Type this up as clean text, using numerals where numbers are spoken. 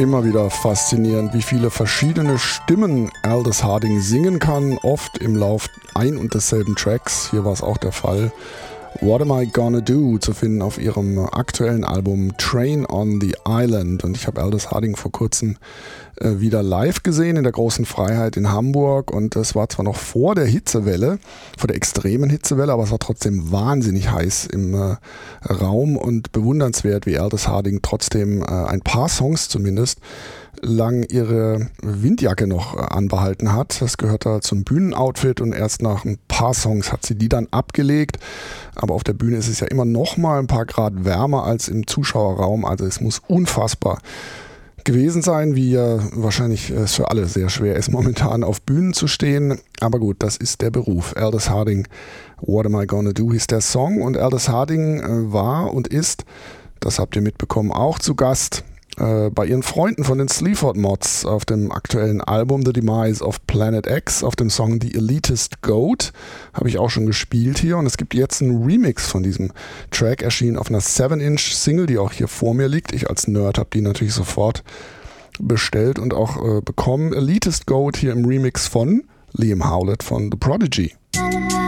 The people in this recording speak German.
Immer wieder faszinierend, wie viele verschiedene Stimmen Aldous Harding singen kann, oft im Lauf ein und desselben Tracks. Hier war es auch der Fall. What Am I Gonna Do zu finden auf ihrem aktuellen Album Train on the Island. Und ich habe Aldous Harding vor kurzem wieder live gesehen in der Großen Freiheit in Hamburg. Und das war zwar noch vor der Hitzewelle, vor der extremen Hitzewelle, aber es war trotzdem wahnsinnig heiß im Raum und bewundernswert, wie Aldous Harding trotzdem ein paar Songs zumindest lang ihre Windjacke noch anbehalten hat. Das gehört da zum Bühnenoutfit und erst nach ein paar Songs hat sie die dann abgelegt. Aber auf der Bühne ist es ja immer noch mal ein paar Grad wärmer als im Zuschauerraum. Also es muss unfassbar gewesen sein, wie ja wahrscheinlich es für alle sehr schwer ist, momentan auf Bühnen zu stehen. Aber gut, das ist der Beruf. Aldous Harding, What Am I Gonna Do hieß der Song. Und Aldous Harding war und ist, das habt ihr mitbekommen, auch zu Gast bei ihren Freunden von den Sleaford Mods auf dem aktuellen Album The Demise of Planet X, auf dem Song The Elitist Goat, habe ich auch schon gespielt hier, und es gibt jetzt einen Remix von diesem Track, erschienen auf einer 7-Inch Single, die auch hier vor mir liegt. Ich als Nerd habe die natürlich sofort bestellt und auch bekommen. Elitist Goat hier im Remix von Liam Howlett von The Prodigy.